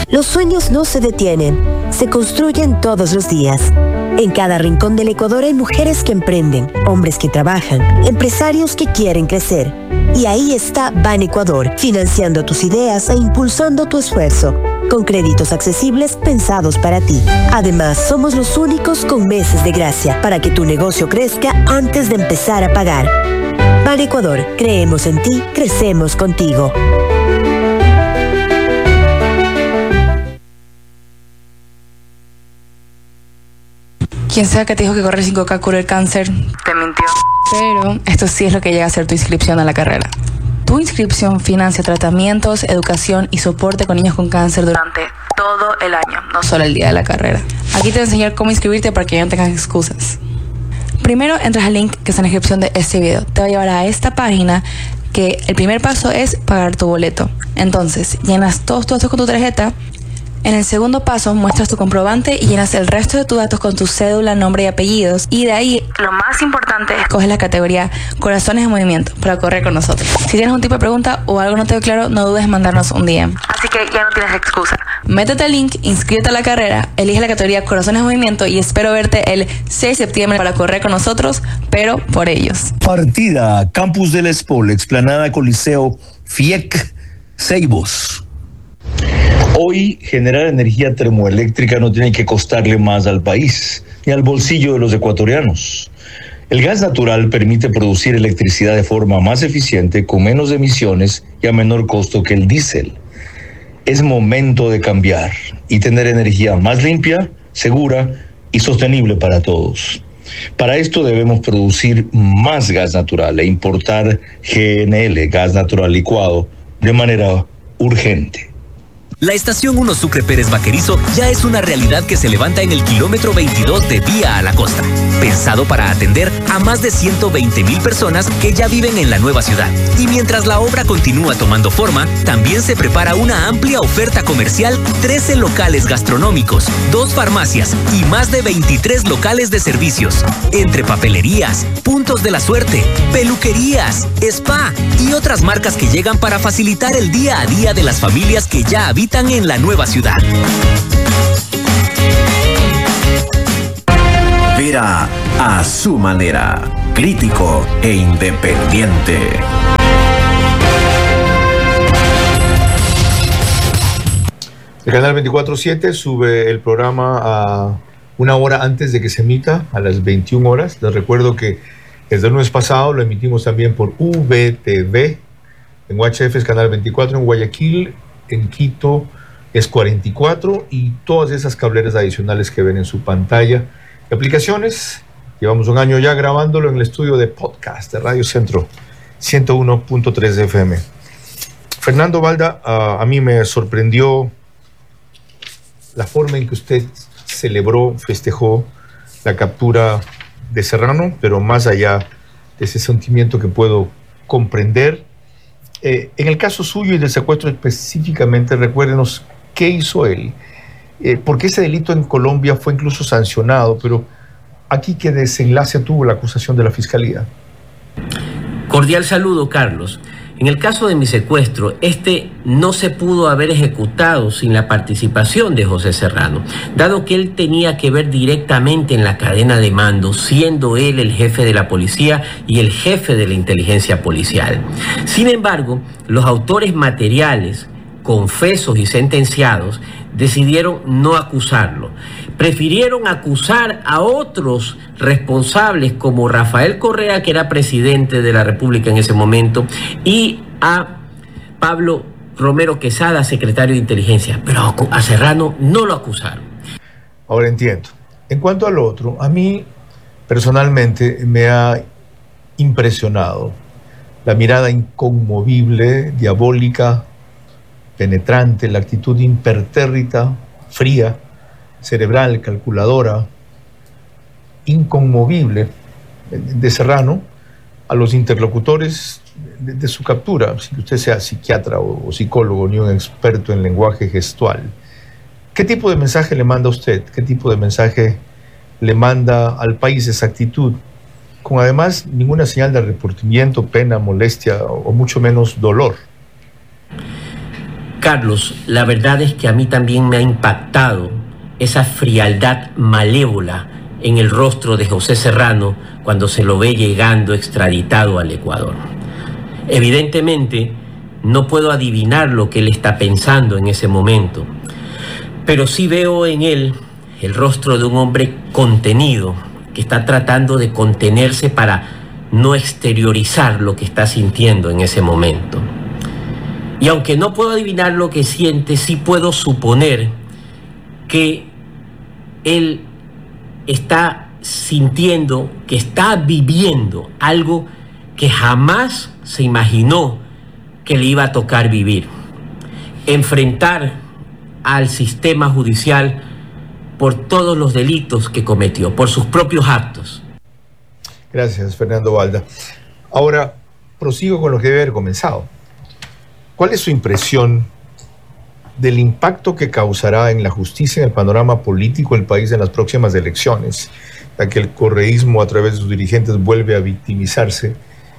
Los sueños no se detienen, se construyen todos los días. En cada rincón del Ecuador hay mujeres que emprenden, hombres que trabajan, empresarios que quieren crecer. Y ahí está Ban Ecuador, financiando tus ideas e impulsando tu esfuerzo, con créditos accesibles pensados para ti. Además, somos los únicos con meses de gracia para que tu negocio crezca antes de empezar a pagar. Ban Ecuador, creemos en ti, crecemos contigo. Quien sea que te dijo que correr 5K cura el cáncer, te mintió. Pero esto sí es lo que llega a ser tu inscripción a la carrera. Tu inscripción financia tratamientos, educación y soporte con niños con cáncer durante todo el año, no solo el día de la carrera. Aquí te voy a enseñar cómo inscribirte para que ya no tengas excusas. Primero entras al link que está en la descripción de este video. Te va a llevar a esta página que el primer paso es pagar tu boleto. Entonces, llenas todos tus datos con tu tarjeta. En el segundo paso, muestras tu comprobante y llenas el resto de tus datos con tu cédula, nombre y apellidos. Y de ahí, lo más importante, escoges la categoría Corazones en Movimiento para correr con nosotros. Si tienes un tipo de pregunta o algo no te quedó claro, no dudes en mandarnos un DM. Así que ya no tienes excusa. Métete al link, inscríbete a la carrera, elige la categoría Corazones en Movimiento y espero verte el 6 de septiembre para correr con nosotros, pero por ellos. Partida, Campus del Espol, Explanada Coliseo, FIEC, Ceibos. Hoy, generar energía termoeléctrica no tiene que costarle más al país, ni al bolsillo de los ecuatorianos. El gas natural permite producir electricidad de forma más eficiente, con menos emisiones y a menor costo que el diésel. Es momento de cambiar y tener energía más limpia, segura y sostenible para todos. Para esto debemos producir más gas natural e importar GNL, gas natural licuado, de manera urgente. La Estación 1 Sucre Pérez Vaquerizo ya es una realidad que se levanta en el kilómetro 22 de Vía a la Costa, pensado para atender a más de 120,000 personas que ya viven en la nueva ciudad. Y mientras la obra continúa tomando forma, también se prepara una amplia oferta comercial, 13 locales gastronómicos, 2 farmacias y más de 23 locales de servicios, entre papelerías, puntos de la suerte, peluquerías, spa y otras marcas que llegan para facilitar el día a día de las familias que ya habitan en la nueva ciudad. Vera a su manera, crítico e independiente. El canal 24/7 sube el programa a una hora antes de que se emita, a las 21 horas. Les recuerdo que desde el lunes pasado lo emitimos también por VTV, en UHF es canal 24, en Guayaquil, en Quito es 44 y todas esas cableras adicionales que ven en su pantalla. De aplicaciones, llevamos un año ya grabándolo en el estudio de podcast de Radio Centro 101.3 FM. Fernando Balda, a mí me sorprendió la forma en que usted celebró, festejó la captura de Serrano, pero más allá de ese sentimiento que puedo comprender, en el caso suyo y del secuestro específicamente, recuérdenos qué hizo él, porque ese delito en Colombia fue incluso sancionado, pero aquí qué desenlace tuvo la acusación de la Fiscalía. Cordial saludo, Carlos. En el caso de mi secuestro, este no se pudo haber ejecutado sin la participación de José Serrano, dado que él tenía que ver directamente en la cadena de mando, siendo él el jefe de la policía y el jefe de la inteligencia policial. Sin embargo, los autores materiales, confesos y sentenciados, decidieron no acusarlo. Prefirieron acusar a otros responsables como Rafael Correa, que era presidente de la República en ese momento, y a Pablo Romero Quesada, secretario de Inteligencia, pero a Serrano no lo acusaron. Ahora entiendo. En cuanto al otro, a mí personalmente me ha impresionado la mirada inconmovible, diabólica, penetrante, la actitud impertérrita, fría, cerebral, calculadora, inconmovible de Serrano a los interlocutores de su captura, sin que usted sea psiquiatra o psicólogo ni un experto en lenguaje gestual. ¿Qué tipo de mensaje le manda a usted? ¿Qué tipo de mensaje le manda al país esa actitud? Con además ninguna señal de arrepentimiento, pena, molestia o mucho menos dolor. Carlos, la verdad es que a mí también me ha impactado esa frialdad malévola en el rostro de José Serrano cuando se lo ve llegando extraditado al Ecuador. Evidentemente, no puedo adivinar lo que él está pensando en ese momento, pero sí veo en él el rostro de un hombre contenido, que está tratando de contenerse para no exteriorizar lo que está sintiendo en ese momento. Y aunque no puedo adivinar lo que siente, sí puedo suponer que él está sintiendo, que está viviendo algo que jamás se imaginó que le iba a tocar vivir. Enfrentar al sistema judicial por todos los delitos que cometió, por sus propios actos. Gracias, Fernando Balda. Ahora, prosigo con lo que debe haber comenzado. ¿Cuál es su impresión del impacto que causará en la justicia, en el panorama político del país en las próximas elecciones, ya que el correísmo a través de sus dirigentes vuelve a victimizarse,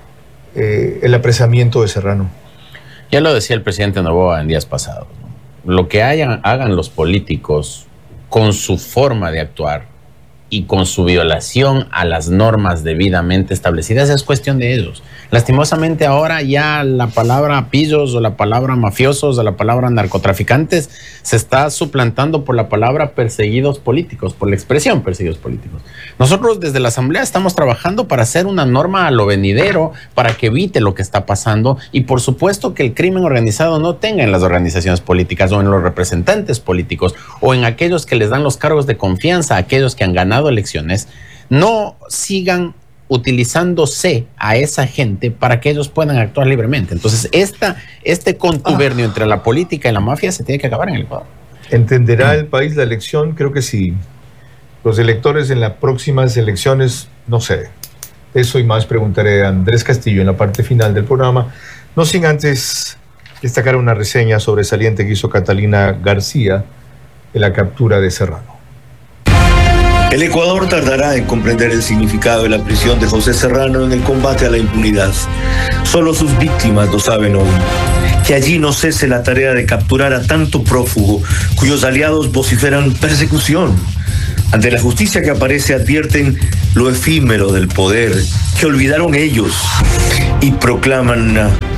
el apresamiento de Serrano? Ya lo decía el presidente Noboa en días pasados, ¿no? Lo que hagan los políticos con su forma de actuar y con su violación a las normas debidamente establecidas es cuestión de ellos. Lastimosamente ahora ya la palabra pillos o la palabra mafiosos o la palabra narcotraficantes se está suplantando por la palabra perseguidos políticos, por la expresión perseguidos políticos. Nosotros desde la Asamblea estamos trabajando para hacer una norma a lo venidero, para que evite lo que está pasando y por supuesto que el crimen organizado no tenga en las organizaciones políticas o en los representantes políticos o en aquellos que les dan los cargos de confianza, aquellos que han ganado elecciones, no sigan utilizándose a esa gente para que ellos puedan actuar libremente. Entonces, este contubernio entre la política y la mafia se tiene que acabar en el Ecuador. ¿Entenderá el país la elección? Creo que sí. Los electores en las próximas elecciones, no sé. Eso y más preguntaré a Andrés Castillo en la parte final del programa, no sin antes destacar una reseña sobresaliente que hizo Catalina García de la captura de Serrano. El Ecuador tardará en comprender el significado de la prisión de José Serrano en el combate a la impunidad. Solo sus víctimas lo saben hoy. Que allí no cese la tarea de capturar a tanto prófugo cuyos aliados vociferan persecución. Ante la justicia que aparece advierten lo efímero del poder que olvidaron ellos y proclaman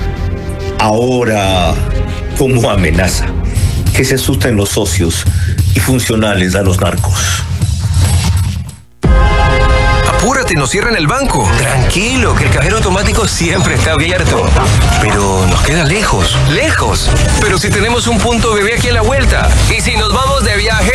ahora como amenaza que se asusten los socios y funcionales a los narcos. Apúrate, nos cierran el banco. Tranquilo, que el cajero automático siempre está abierto. Pero nos queda lejos. ¡Lejos! Pero si tenemos un punto bebé aquí a la vuelta. ¿Y si nos vamos de viaje?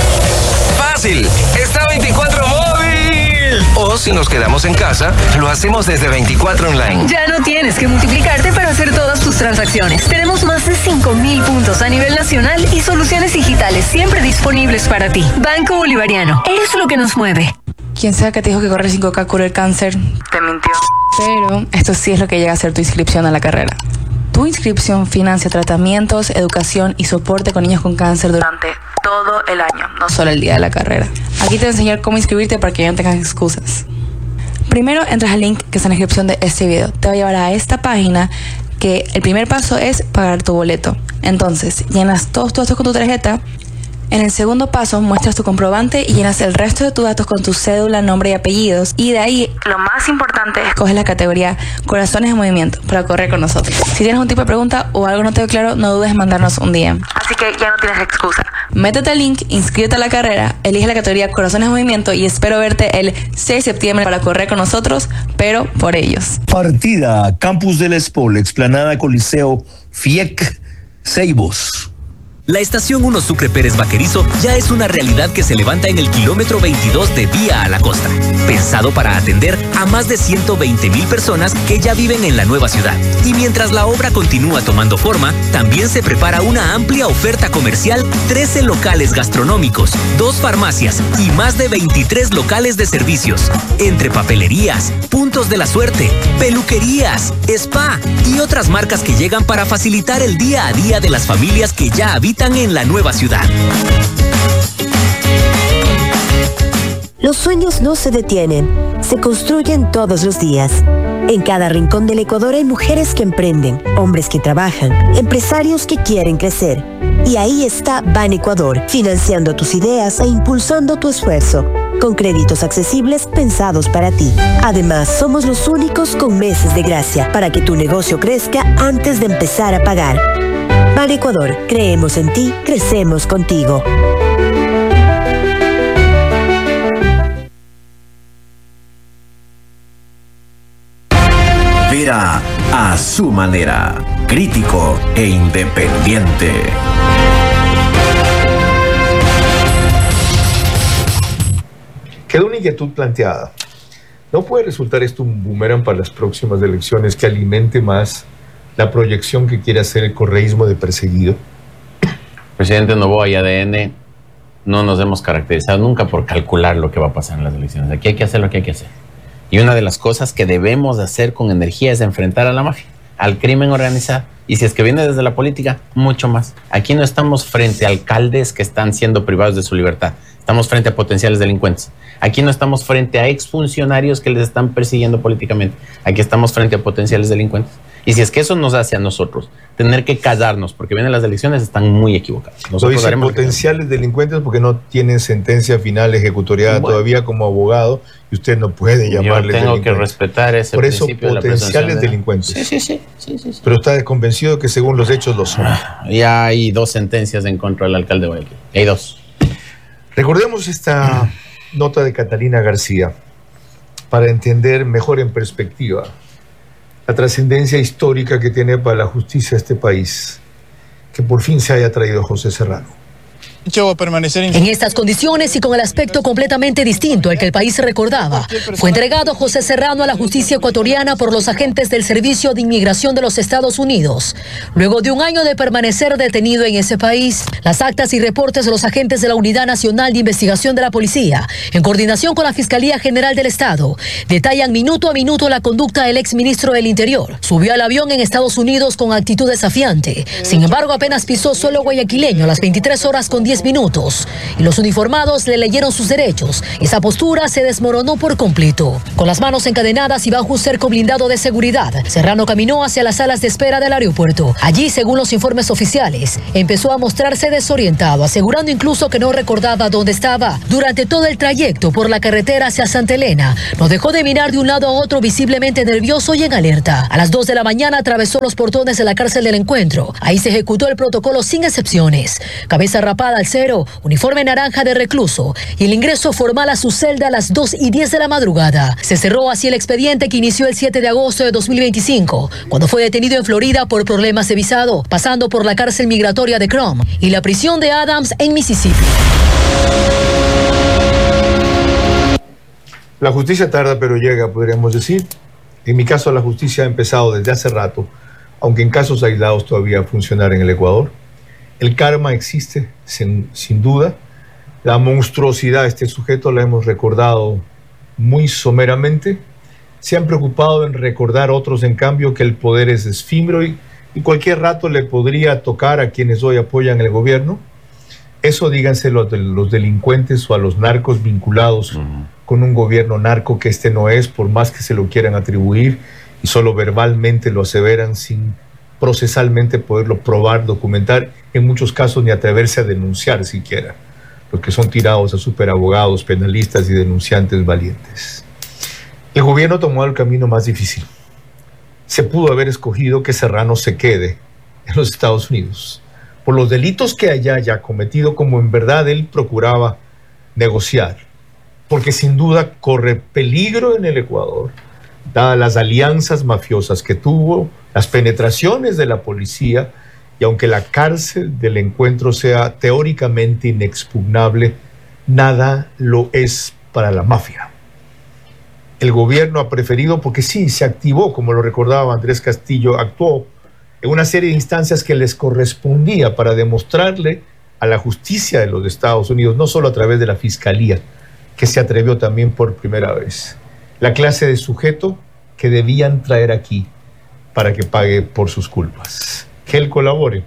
¡Fácil! ¡Está 24 móvil! O si nos quedamos en casa, lo hacemos desde 24 online. Ya no tienes que multiplicarte para hacer todas tus transacciones. Tenemos más de 5,000 puntos a nivel nacional y soluciones digitales siempre disponibles para ti. Banco Bolivariano. Es lo que nos mueve. Quien sea que te dijo que correr 5K cura el cáncer, te mintió. Pero esto sí es lo que llega a ser tu inscripción a la carrera. Tu inscripción financia tratamientos, educación y soporte con niños con cáncer durante todo el año, no solo el día de la carrera. Aquí te voy a enseñar cómo inscribirte para que ya no tengas excusas. Primero entras al link que está en la descripción de este video. Te va a llevar a esta página que el primer paso es pagar tu boleto. Entonces, llenas todos tus datos con tu tarjeta. En el segundo paso, muestras tu comprobante y llenas el resto de tus datos con tu cédula, nombre y apellidos. Y de ahí, lo más importante, escoges la categoría Corazones en Movimiento para correr con nosotros. Si tienes un tipo de pregunta o algo no te quedó claro, no dudes en mandarnos un DM. Así que ya no tienes excusa. Métete al link, inscríbete a la carrera, elige la categoría Corazones en Movimiento y espero verte el 6 de septiembre para correr con nosotros, pero por ellos. Partida, Campus del Espol, Explanada Coliseo, FIEC, Ceibos. La estación 1 Sucre Pérez Vaquerizo ya es una realidad que se levanta en el kilómetro 22 de Vía a la Costa, pensado para atender a más de 120,000 personas que ya viven en la nueva ciudad. Y mientras la obra continúa tomando forma, también se prepara una amplia oferta comercial, 13 locales gastronómicos, 2 farmacias y más de 23 locales de servicios, entre papelerías, puntos de la suerte, peluquerías, spa y otras marcas que llegan para facilitar el día a día de las familias que ya habitan en la nueva ciudad. Los sueños no se detienen, se construyen todos los días. En cada rincón del Ecuador hay mujeres que emprenden, hombres que trabajan, empresarios que quieren crecer. Y ahí está Ban Ecuador, financiando tus ideas e impulsando tu esfuerzo, con créditos accesibles pensados para ti. Además, somos los únicos con meses de gracia para que tu negocio crezca antes de empezar a pagar. Ban Ecuador, creemos en ti, crecemos contigo. Vera a su manera, crítico e independiente. Queda una inquietud planteada. ¿No puede resultar esto un boomerang para las próximas elecciones que alimente más la proyección que quiere hacer el correísmo de perseguido? Presidente Noboa y ADN no nos hemos caracterizado nunca por calcular lo que va a pasar en las elecciones. Aquí hay que hacer lo que hay que hacer. Y una de las cosas que debemos hacer con energía es enfrentar a la mafia, al crimen organizado. Y si es que viene desde la política, mucho más. Aquí no estamos frente a alcaldes que están siendo privados de su libertad. Estamos frente a potenciales delincuentes. Aquí no estamos frente a exfuncionarios que les están persiguiendo políticamente. Aquí estamos frente a potenciales delincuentes. Y si es que eso nos hace a nosotros tener que callarnos porque vienen las elecciones, están muy equivocados. Nosotros haremos potenciales delincuentes porque no tienen sentencia final ejecutoriada todavía como abogado y usted no puede llamarle. Yo tengo que respetar ese principio. Por eso potenciales delincuentes. Sí. Pero está convencido que según los hechos lo son. Ya hay 2 sentencias en contra del alcalde de Guayaquil. Hay 2. Recordemos esta nota de Catalina García para entender mejor en perspectiva la trascendencia histórica que tiene para la justicia este país, que por fin se haya traído José Serrano. En estas condiciones y con el aspecto completamente distinto al que el país recordaba, fue entregado José Serrano a la justicia ecuatoriana por los agentes del Servicio de Inmigración de los Estados Unidos. Luego de un año de permanecer detenido en ese país, las actas y reportes de los agentes de la Unidad Nacional de Investigación de la Policía, en coordinación con la Fiscalía General del Estado, detallan minuto a minuto la conducta del exministro del Interior. Subió al avión en Estados Unidos con actitud desafiante. Sin embargo, apenas pisó suelo guayaquileño a las 23 horas con 10 minutos y los uniformados le leyeron sus derechos. Esa postura se desmoronó por completo. Con las manos encadenadas y bajo un cerco blindado de seguridad, Serrano caminó hacia las salas de espera del aeropuerto. Allí, según los informes oficiales, empezó a mostrarse desorientado, asegurando incluso que no recordaba dónde estaba. Durante todo el trayecto por la carretera hacia Santa Elena, no dejó de mirar de un lado a otro, visiblemente nervioso y en alerta. A las 2 de la mañana atravesó los portones de la cárcel del Encuentro. Ahí se ejecutó el protocolo sin excepciones. Cabeza rapada al cero, uniforme naranja de recluso y el ingreso formal a su celda a las 2:10 de la madrugada. Se cerró así el expediente que inició el 7 de agosto de 2025, cuando fue detenido en Florida por problemas de visado, pasando por la cárcel migratoria de Crum y la prisión de Adams en Mississippi. La justicia tarda pero llega, podríamos decir. En mi caso, la justicia ha empezado desde hace rato, aunque en casos aislados todavía funcionar en el Ecuador. El karma existe, sin duda. La monstruosidad de este sujeto la hemos recordado muy someramente. Se han preocupado en recordar otros, en cambio, que el poder es efímero y cualquier rato le podría tocar a quienes hoy apoyan el gobierno. Eso díganselo a los delincuentes o a los narcos vinculados con un gobierno narco que este no es, por más que se lo quieran atribuir y solo verbalmente lo aseveran sin procesalmente poderlo probar, documentar, en muchos casos ni atreverse a denunciar siquiera, los que son tirados a superabogados, penalistas y denunciantes valientes. El gobierno tomó el camino más difícil. Se pudo haber escogido que Serrano se quede en los Estados Unidos por los delitos que haya cometido, como en verdad él procuraba negociar, porque sin duda corre peligro en el Ecuador, dadas las alianzas mafiosas que tuvo, las penetraciones de la policía, y aunque la cárcel del Encuentro sea teóricamente inexpugnable, nada lo es para la mafia. El gobierno ha preferido, porque sí, se activó, como lo recordaba Andrés Castillo, actuó en una serie de instancias que les correspondía para demostrarle a la justicia de los Estados Unidos, no solo a través de la Fiscalía, que se atrevió también por primera vez, la clase de sujeto que debían traer aquí para que pague por sus culpas. Que él colabore,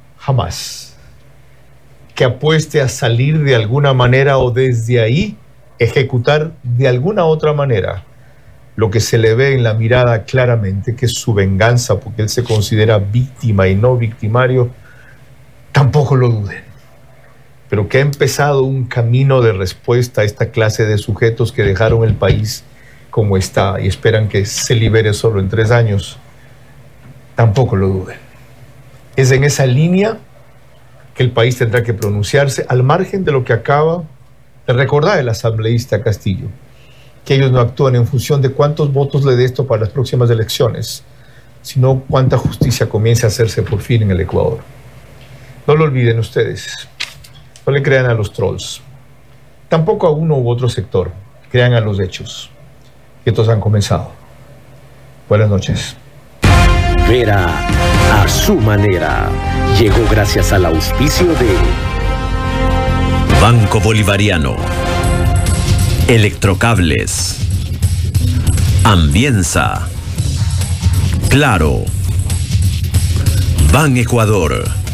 jamás. Que apueste a salir de alguna manera o desde ahí ejecutar de alguna otra manera lo que se le ve en la mirada claramente, que es su venganza, porque él se considera víctima y no victimario, tampoco lo duden. Pero que ha empezado un camino de respuesta a esta clase de sujetos que dejaron el país como está y esperan que se libere solo en 3 años, tampoco lo duden. Es en esa línea que el país tendrá que pronunciarse, al margen de lo que acaba de recordar el asambleísta Castillo, que ellos no actúan en función de cuántos votos le dé esto para las próximas elecciones, sino cuánta justicia comience a hacerse por fin en el Ecuador. No lo olviden ustedes, no le crean a los trolls, tampoco a uno u otro sector, crean a los hechos, que estos han comenzado. Buenas noches. Vera a su manera llegó gracias al auspicio de Banco Bolivariano, Electrocables, Ambienza, Claro, Ban Ecuador.